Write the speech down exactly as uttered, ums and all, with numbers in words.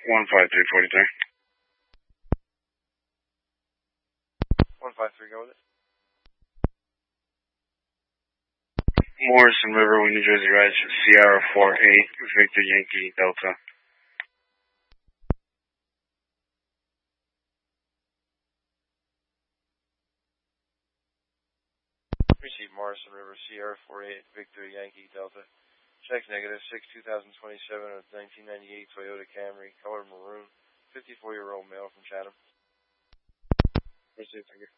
one five three forty-three. one five three, go with it. Morrison River, New Jersey, Rise, Sierra four eight, Victor Yankee Delta. Received Morrison River, Sierra four eight, Victor Yankee Delta. Check negative, six two thousand twenty-seven of nineteen ninety-eight Toyota Camry, color maroon, fifty-four-year-old male from Chatham. Received, thank you.